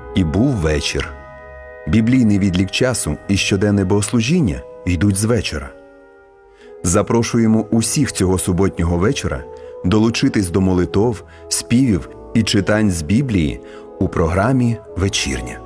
І був вечір. Біблійний відлік часу і щоденне богослужіння йдуть з вечора. Запрошуємо усіх цього суботнього вечора долучитись до молитов, співів і читань з Біблії у програмі «Вечірня».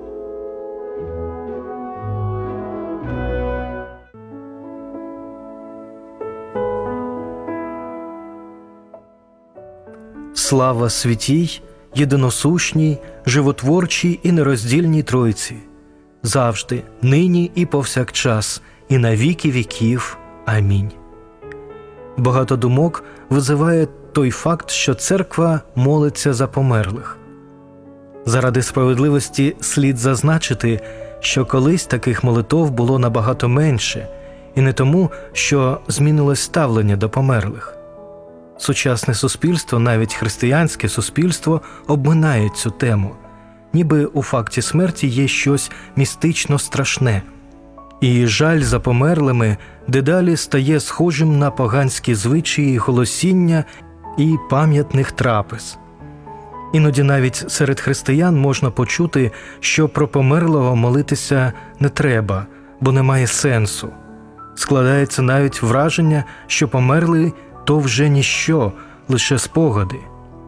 Слава святій, єдиносущній, животворчій і нероздільній Тройці, завжди, нині і повсякчас, і на віки віків. Амінь. Багато думок визиває той факт, що церква молиться за померлих. Заради справедливості слід зазначити, що колись таких молитов було набагато менше, і не тому, що змінилось ставлення до померлих. Сучасне суспільство, навіть християнське суспільство, обминає цю тему, ніби у факті смерті є щось містично страшне. І жаль за померлими дедалі стає схожим на поганські звичаї голосіння і пам'ятних трапез. Іноді навіть серед християн можна почути, що про померлого молитися не треба, бо немає сенсу. Складається навіть враження, що померлий – то вже ніщо, лише спогади.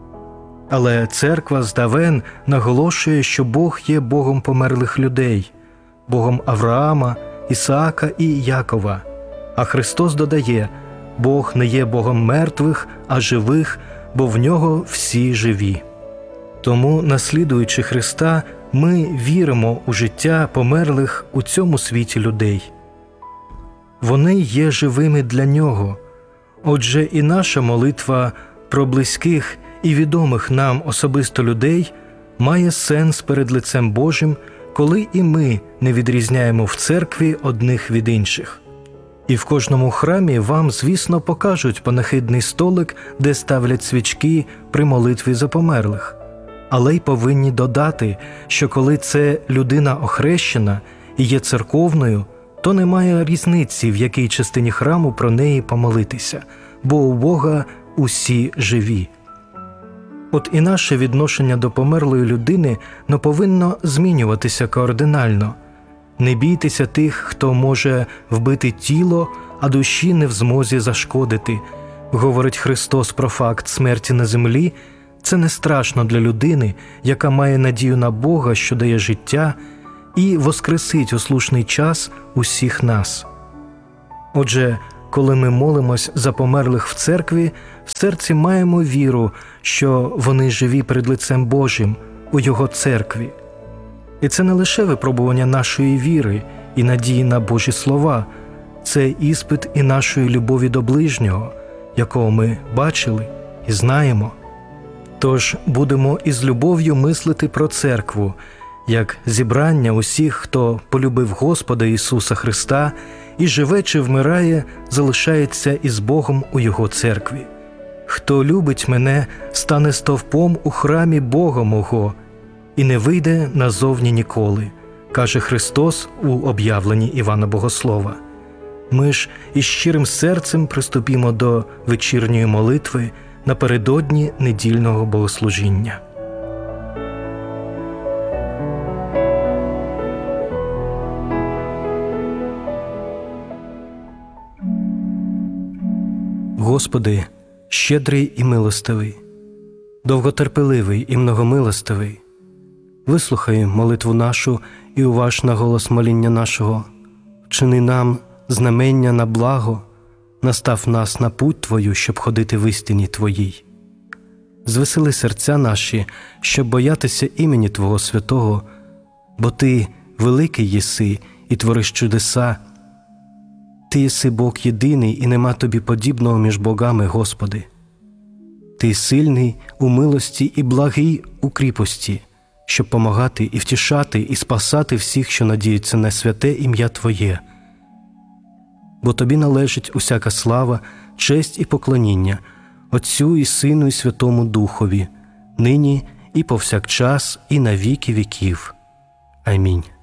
Але церква здавен наголошує, що Бог є Богом померлих людей, Богом Авраама, Ісаака і Якова. А Христос додає, Бог не є Богом мертвих, а живих, бо в Нього всі живі. Тому, наслідуючи Христа, ми віримо у життя померлих у цьому світі людей. Вони є живими для Нього. Отже, і наша молитва про близьких і відомих нам особисто людей має сенс перед лицем Божим, коли і ми не відрізняємо в церкві одних від інших. І в кожному храмі вам, звісно, покажуть панахидний столик, де ставлять свічки при молитві за померлих. Але й повинні додати, що коли це людина охрещена і є церковною, то немає різниці, в якій частині храму про неї помолитися, бо у Бога усі живі. От і наше відношення до померлої людини не повинно змінюватися кардинально. Не бійтеся тих, хто може вбити тіло, а душі не в змозі зашкодити. Говорить Христос про факт смерті на землі. Це не страшно для людини, яка має надію на Бога, що дає життя, і воскресить у слушний час усіх нас. Отже, коли ми молимось за померлих в церкві, в серці маємо віру, що вони живі перед лицем Божим у Його церкві. І це не лише випробування нашої віри і надії на Божі слова, це іспит і нашої любові до ближнього, якого ми бачили і знаємо. Тож будемо із любов'ю мислити про церкву, як зібрання усіх, хто полюбив Господа Ісуса Христа і живе чи вмирає, залишається із Богом у Його церкві. Хто любить мене, стане стовпом у храмі Бога мого і не вийде назовні ніколи, каже Христос у об'явленні Івана Богослова. Ми ж із щирим серцем приступімо до вечірньої молитви напередодні недільного богослужіння. Господи, щедрий і милостивий, довготерпеливий і многомилостивий, вислухай молитву нашу і уваж на голос моління нашого, вчини нам знамення на благо, настав нас на путь Твою, щоб ходити в істині Твоїй. Звесели серця наші, щоб боятися імені Твого святого, бо Ти великий єси і твориш чудеса. Ти єси Бог єдиний, і нема Тобі подібного між богами, Господи. Ти сильний у милості і благий у кріпості, щоб помагати і втішати і спасати всіх, що надіються на святе ім'я Твоє. Бо Тобі належить усяка слава, честь і поклоніння, Отцю і Сину і Святому Духові, нині і повсякчас і на віки віків. Амінь.